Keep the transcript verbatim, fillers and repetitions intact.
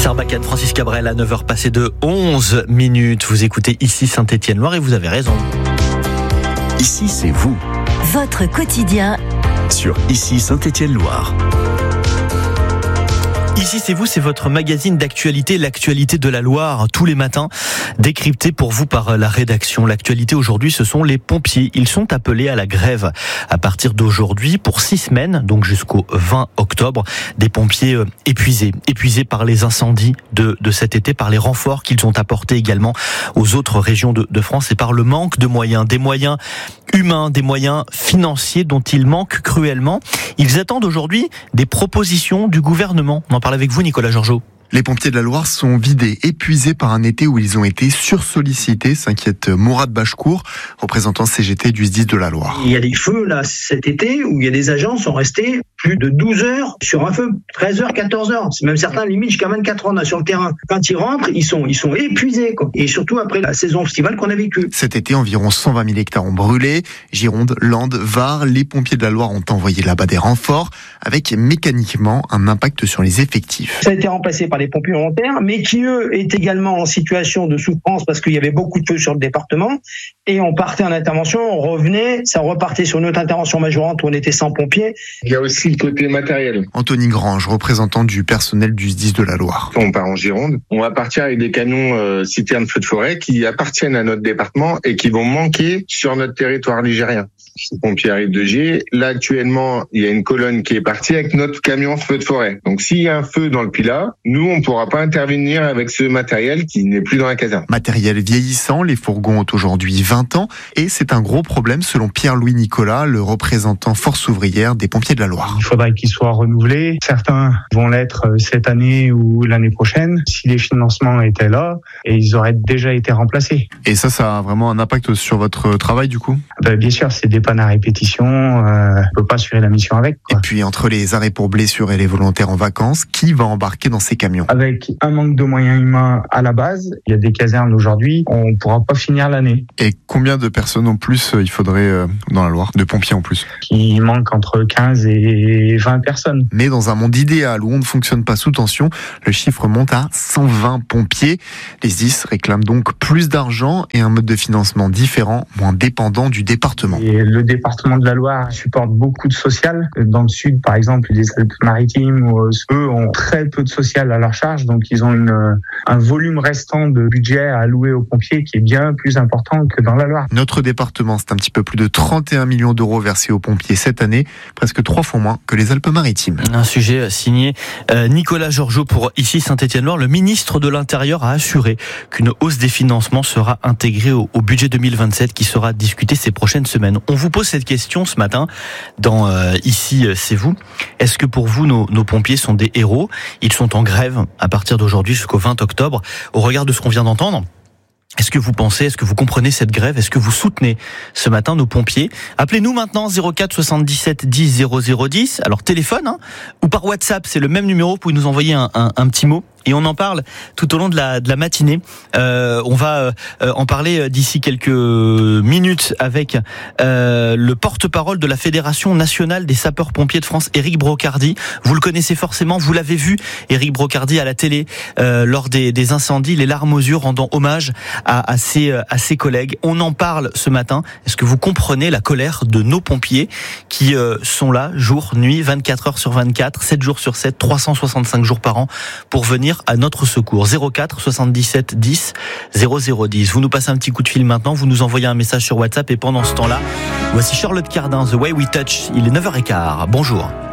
Sarbacane, Francis Cabrel à neuf heures passées de onze minutes. Vous écoutez Ici Saint-Étienne-Loire et vous avez raison. Ici, c'est vous. Votre quotidien Sur Ici Saint-Étienne-Loire. Ici, c'est vous, c'est votre magazine d'actualité, l'actualité de la Loire, tous les matins, décrypté pour vous par la rédaction. L'actualité aujourd'hui, ce sont les pompiers. Ils sont appelés à la grève à partir d'aujourd'hui pour six semaines, donc jusqu'au vingt octobre. Des pompiers épuisés, épuisés par les incendies de, de cet été, par les renforts qu'ils ont apportés également aux autres régions de, de France et par le manque de moyens, des moyens humains, des moyens financiers dont il manque cruellement. Ils attendent aujourd'hui des propositions du gouvernement. On en parle avec vous, Nicolas Georgeot. Les pompiers de la Loire sont vidés, épuisés par un été où ils ont été sursollicités, s'inquiète Mourad Bachkour, représentant C G T du S D I S de la Loire. Il y a des feux là cet été où il y a des agents qui sont restés plus de douze heures sur un feu, treize heures, quatorze heures. C'est même certains limite jusqu'à vingt-quatre heures là, sur le terrain. Quand ils rentrent, ils sont, ils sont épuisés, quoi. Et surtout après la saison estivale qu'on a vécue. Cet été, environ cent vingt mille hectares ont brûlé. Gironde, Landes, Var, les pompiers de la Loire ont envoyé là-bas des renforts avec mécaniquement un impact sur les effectifs. Ça a été remplacé par les pompiers volontaires, mais qui eux étaient également en situation de souffrance parce qu'il y avait beaucoup de feux sur le département. Et on partait en intervention, on revenait, ça repartait sur notre intervention majorante où on était cent pompiers. Il y a aussi le côté matériel. Anthony Grange, représentant du personnel du S D I S de la Loire. On part en Gironde, on va partir avec des camions euh, citernes feux de forêt qui appartiennent à notre département et qui vont manquer sur notre territoire ligérien. Les pompiers arrivent de G. Là, actuellement, il y a une colonne qui est partie avec notre camion feu de forêt. Donc, s'il y a un feu dans le Pilat, nous, on ne pourra pas intervenir avec ce matériel qui n'est plus dans la caserne. Matériel vieillissant, les fourgons ont aujourd'hui vingt ans et c'est un gros problème selon Pierre-Louis Nicolas, le représentant force ouvrière des pompiers de la Loire. Il faudrait qu'ils soient renouvelés. Certains vont l'être cette année ou l'année prochaine si les financements étaient là et ils auraient déjà été remplacés. Et ça, ça a vraiment un impact sur votre travail du coup ? Ben, bien sûr, c'est des pannes à répétition, euh, on peut pas assurer la mission avec, quoi. Et puis entre les arrêts pour blessures et les volontaires en vacances, qui va embarquer dans ces camions ? Avec un manque de moyens humains à la base, il y a des casernes aujourd'hui, on pourra pas finir l'année. Et combien de personnes en plus il faudrait dans la Loire, de pompiers en plus ? Il manque entre quinze et vingt personnes. Mais dans un monde idéal où on ne fonctionne pas sous tension, le chiffre monte à cent vingt pompiers. Les S D I S réclament donc plus d'argent et un mode de financement différent, moins dépendant du département. Et le département de la Loire supporte beaucoup de social. Dans le sud, par exemple, les Alpes-Maritimes, eux ont très peu de social à leur charge, donc ils ont une, un volume restant de budget à allouer aux pompiers qui est bien plus important que dans la Loire. Notre département, c'est un petit peu plus de trente et un millions d'euros versés aux pompiers cette année, presque trois fois moins que les Alpes-Maritimes. Un sujet signé Nicolas Georgeot pour Ici Saint-Étienne-Loire. Le ministre de l'Intérieur a assuré qu'une hausse des financements sera intégrée au, au budget deux mille vingt-sept qui sera discuté ces prochaines semaines. On vous pose cette question ce matin dans euh, Ici, c'est vous. Est-ce que pour vous, nos, nos pompiers sont des héros ? Ils sont en grève à partir d'aujourd'hui jusqu'au vingt octobre. Au regard de ce qu'on vient d'entendre, est-ce que vous pensez, est-ce que vous comprenez cette grève ? Est-ce que vous soutenez ce matin nos pompiers ? Appelez-nous maintenant zéro quatre soixante-dix-sept dix zéro zéro dix. Alors téléphone hein, ou par WhatsApp, c'est le même numéro. Vous pouvez nous envoyer un, un, un petit mot. Et on en parle tout au long de la, de la matinée. Euh, on va euh, en parler d'ici quelques minutes avec euh, le porte-parole de la Fédération nationale des sapeurs-pompiers de France, Éric Brocardi. Vous le connaissez forcément, vous l'avez vu, Éric Brocardi à la télé euh, lors des, des incendies, les larmes aux yeux, rendant hommage à, à, ses, à ses collègues. On en parle ce matin. Est-ce que vous comprenez la colère de nos pompiers qui euh, sont là jour, nuit, vingt-quatre heures sur vingt-quatre, sept jours sur sept, trois cent soixante-cinq jours par an pour venir à notre secours. Zéro quatre soixante-dix-sept dix zéro zéro dix. Vous nous passez un petit coup de fil maintenant, vous nous envoyez un message sur WhatsApp et pendant ce temps-là, voici Charlotte Cardin, The Way We Touch. Il est neuf heures quinze. Bonjour.